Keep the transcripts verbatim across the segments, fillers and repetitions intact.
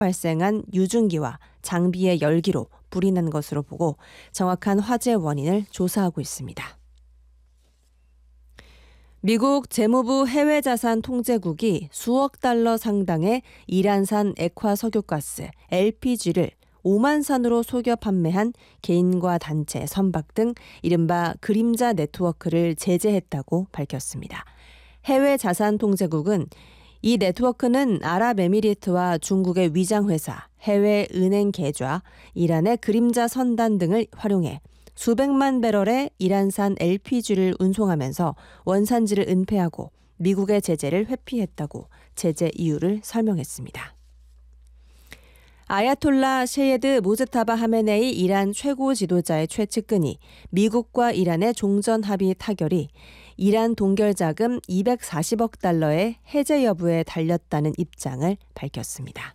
발생한 유증기와 장비의 열기로 불이 난 것으로 보고 정확한 화재 원인을 조사하고 있습니다. 미국 재무부 해외자산 통제국이 수억 달러 상당의 이란산 액화 석유가스 엘피지를 오만산으로 속여 판매한 개인과 단체, 선박 등 이른바 그림자 네트워크를 제재했다고 밝혔습니다. 해외자산통제국은 이 네트워크는 아랍에미리트와 중국의 위장회사, 해외 은행 계좌, 이란의 그림자 선단 등을 활용해 수백만 배럴의 이란산 엘피지를 운송하면서 원산지를 은폐하고 미국의 제재를 회피했다고 제재 이유를 설명했습니다. 아야톨라 셰예드 모즈타바 하메네이 이란 최고 지도자의 최측근이 미국과 이란의 종전 합의 타결이 이란 동결 자금 이백사십억 달러의 해제 여부에 달렸다는 입장을 밝혔습니다.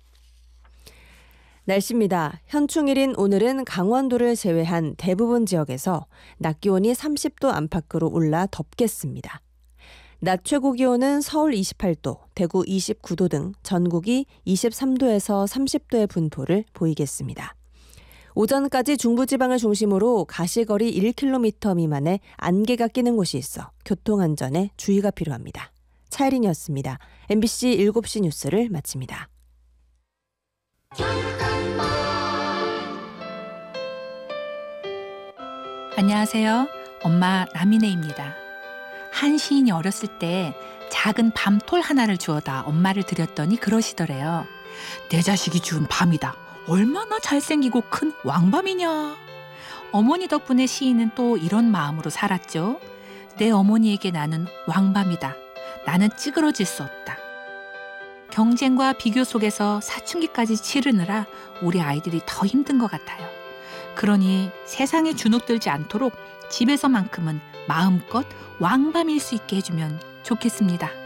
날씨입니다. 현충일인 오늘은 강원도를 제외한 대부분 지역에서 낮 기온이 삼십 도 안팎으로 올라 덥겠습니다. 낮 최고 기온은 서울 이십팔 도, 대구 이십구 도 등 전국이 이십삼 도에서 삼십 도의 분포를 보이겠습니다. 오전까지 중부지방을 중심으로 가시거리 일 킬로미터 미만의 안개가 끼는 곳이 있어 교통안전에 주의가 필요합니다. 차혜린이었습니다. 엠비씨 일곱 시 뉴스를 마칩니다. 안녕하세요. 엄마 남인혜입니다. 한 시인이 어렸을 때 작은 밤톨 하나를 주워다 엄마를 드렸더니 그러시더래요. 내 자식이 준 밤이다. 얼마나 잘생기고 큰 왕밤이냐. 어머니 덕분에 시인은 또 이런 마음으로 살았죠. 내 어머니에게 나는 왕밤이다. 나는 찌그러질 수 없다. 경쟁과 비교 속에서 사춘기까지 치르느라 우리 아이들이 더 힘든 것 같아요. 그러니 세상에 주눅들지 않도록 집에서만큼은 마음껏 왕밤일 수 있게 해주면 좋겠습니다.